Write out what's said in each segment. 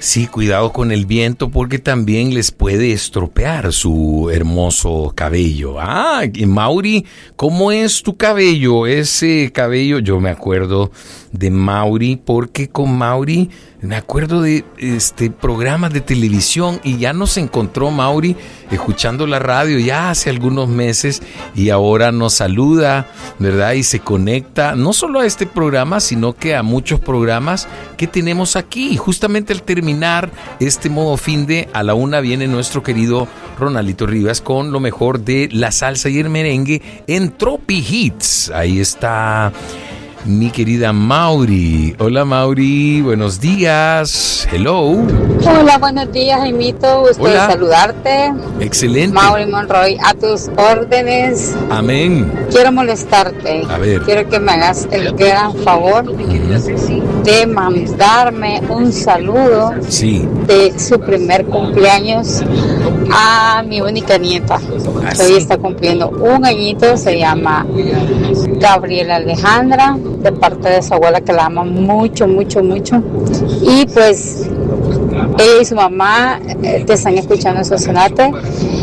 Sí, cuidado con el viento porque también les puede estropear su hermoso cabello. Ah, y Mauri, ¿cómo es tu cabello? Ese cabello, yo me acuerdo de Mauri porque con Mauri me acuerdo de programas de televisión y ya nos encontró Mauri escuchando la radio ya hace algunos meses y ahora nos saluda, ¿verdad? Y se conecta no solo a este programa, sino que a muchos programas que tenemos aquí. Justamente al terminar este modo fin de a la 1 viene nuestro querido Ronaldito Rivas con lo mejor de la salsa y el merengue en Tropi Hits. Ahí está mi querida Mauri. Hola Mauri, buenos días. Hello. Hola, buenos días, Jaimito. Gusto de saludarte. Excelente. Mauri Monroy, a tus órdenes. Amén. Quiero molestarte. A ver. Quiero que me hagas el gran favor de mandarme un saludo de su primer cumpleaños a mi única nieta. Que hoy está cumpliendo un añito. Se llama Gabriela Alejandra, de parte de su abuela que la ama mucho, mucho, mucho. Y pues ella y su mamá te están escuchando en Sonsonate.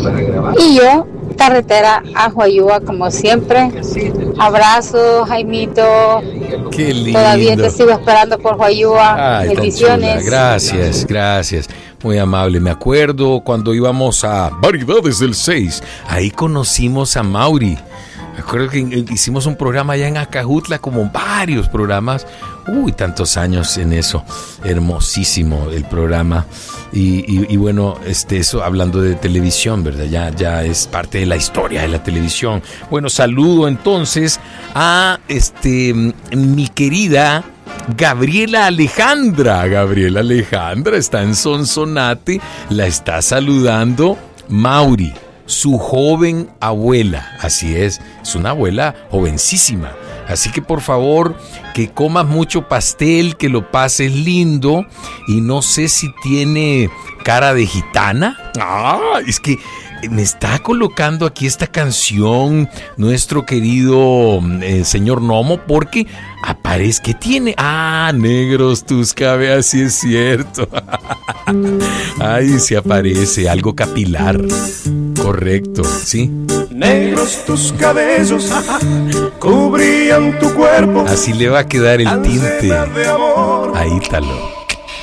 Y yo, carretera a Huayúa, como siempre. Abrazo, Jaimito. Qué lindo. Todavía te sigo esperando por Huayúa. Bendiciones. Gracias, gracias. Muy amable. Me acuerdo cuando íbamos a Variedades del 6. Ahí conocimos a Mauri. Me acuerdo que hicimos un programa allá en Acajutla, como varios programas. Uy, tantos años en eso. Hermosísimo el programa. Y bueno, eso hablando de televisión, ¿verdad? Ya es parte de la historia de la televisión. Bueno, saludo entonces a mi querida Gabriela Alejandra. Gabriela Alejandra está en Sonsonate. La está saludando Mauri, su joven abuela. Así es una abuela jovencísima. Así que por favor, que comas mucho pastel, que lo pases lindo. Y no sé si tiene cara de gitana. Es que me está colocando aquí esta canción nuestro querido señor Nomo, porque aparece que tiene negros tus cabellos. Sí es cierto. Ay, sí aparece algo capilar. Correcto, sí. Negros tus cabellos cubrían tu cuerpo. Así le va a quedar el tinte. Ahí, talo.